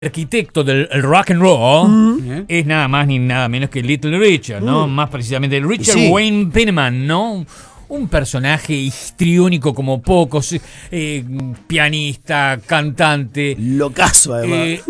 arquitecto del el rock and roll es nada más ni nada menos que Little Richard, ¿no? Más precisamente Richard Wayne Penman, ¿no? Un personaje histriónico como pocos, pianista, cantante. Locazo, además.